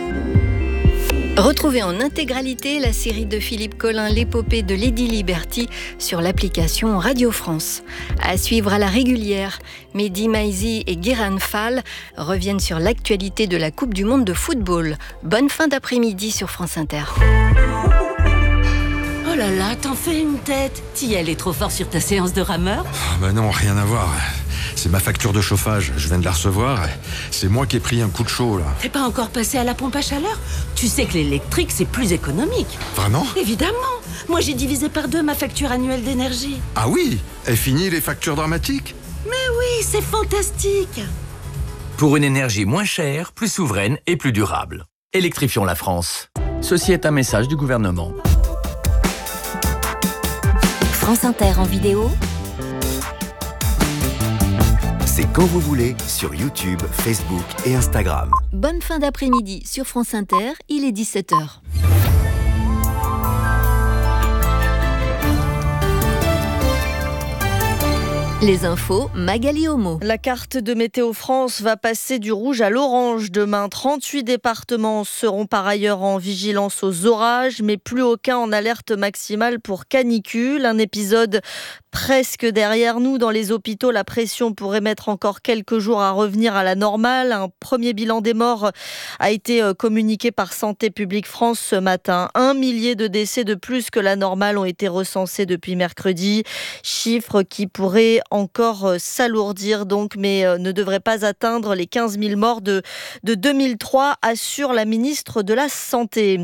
Retrouvez en intégralité la série de Philippe Collin, l'épopée de Lady Liberty, sur l'application Radio France. À suivre à la régulière, Mehdi Maizi et Guérin Fall reviennent sur l'actualité de la Coupe du Monde de football. Bonne fin d'après-midi sur France Inter. Oh là là, t'en fais une tête. T'y allais trop fort sur ta séance de rameur ? Bah non, rien à voir. C'est ma facture de chauffage, je viens de la recevoir. C'est moi qui ai pris un coup de chaud, là. T'es pas encore passé à la pompe à chaleur ? Tu sais que l'électrique, c'est plus économique. Vraiment ? Évidemment. Moi, j'ai divisé par 2 ma facture annuelle d'énergie. Ah oui ? Est fini les factures dramatiques ? Mais oui, c'est fantastique. Pour une énergie moins chère, plus souveraine et plus durable. Électrifions la France. Ceci est un message du gouvernement. France Inter en vidéo. C'est quand vous voulez sur YouTube, Facebook et Instagram. Bonne fin d'après-midi sur France Inter, il est 17h. Les infos, Magali Homo. La carte de Météo France va passer du rouge à l'orange demain. 38 départements seront par ailleurs en vigilance aux orages, mais plus aucun en alerte maximale pour canicule. Un épisode presque derrière nous. Dans les hôpitaux, la pression pourrait mettre encore quelques jours à revenir à la normale. Un premier bilan des morts a été communiqué par Santé publique France ce matin. 1 millier de décès de plus que la normale ont été recensés depuis mercredi. Chiffre qui pourrait encore s'alourdir donc, mais ne devrait pas atteindre les 15 000 morts de 2003, assure la ministre de la Santé.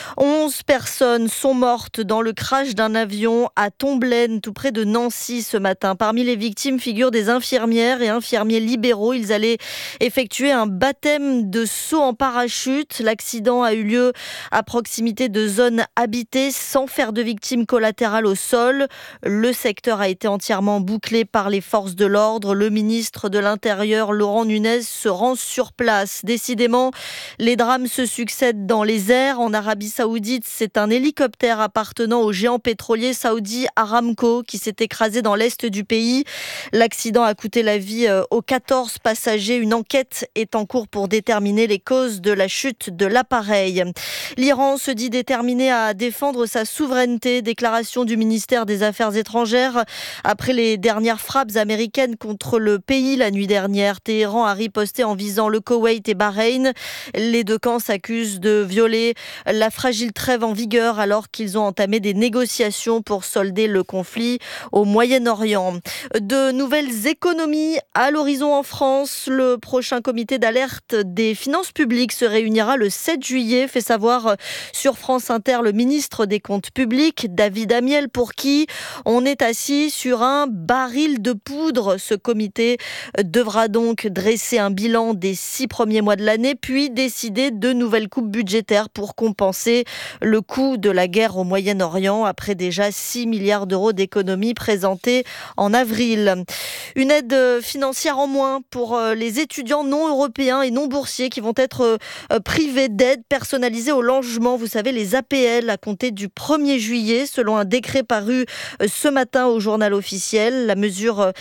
11 personnes sont mortes dans le crash d'un avion à Tomblaine, tout près de Nancy ce matin. Parmi les victimes figurent des infirmières et infirmiers libéraux. Ils allaient effectuer un baptême de saut en parachute. L'accident a eu lieu à proximité de zones habitées sans faire de victimes collatérales au sol. Le secteur a été entièrement bouclé par les forces de l'ordre. Le ministre de l'Intérieur, Laurent Nunez, se rend sur place. Décidément, les drames se succèdent dans les airs. En Arabie Saoudite, c'est un hélicoptère appartenant au géant pétrolier saoudi Aramco qui s'est écrasé dans l'est du pays. L'accident a coûté la vie aux 14 passagers. Une enquête est en cours pour déterminer les causes de la chute de l'appareil. L'Iran se dit déterminé à défendre sa souveraineté. Déclaration du ministère des Affaires étrangères après les dernières frappes américaines contre le pays la nuit dernière. Téhéran a riposté en visant le Koweït et Bahreïn. Les deux camps s'accusent de violer la fragile trêve en vigueur alors qu'ils ont entamé des négociations pour solder le conflit au Moyen-Orient. De nouvelles économies à l'horizon en France. Le prochain comité d'alerte des finances publiques se réunira le 7 juillet, fait savoir sur France Inter le ministre des Comptes publics, David Amiel, pour qui on est assis sur un baril de poudre. Ce comité devra donc dresser un bilan des 6 premiers mois de l'année, puis décider de nouvelles coupes budgétaires pour compenser le coût de la guerre au Moyen-Orient, après déjà 6 milliards d'euros d'économies présentées en avril. Une aide financière en moins pour les étudiants non européens et non boursiers qui vont être privés d'aide personnalisée au logement. Vous savez, les APL à compter du 1er juillet, selon un décret paru ce matin au journal officiel. La mesure